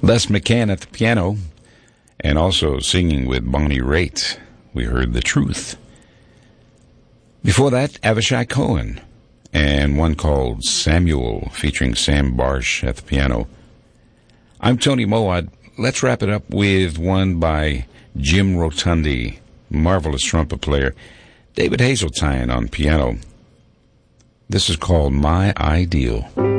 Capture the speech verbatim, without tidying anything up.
Les McCann at the piano, and also singing with Bonnie Raitt, we heard The Truth. Before that, Avishai Cohen, and one called Samuel, featuring Sam Barsh at the piano. I'm Tony Moad. Let's wrap it up with one by Jim Rotundi, marvelous trumpet player, David Hazeltine on piano. This is called My Ideal.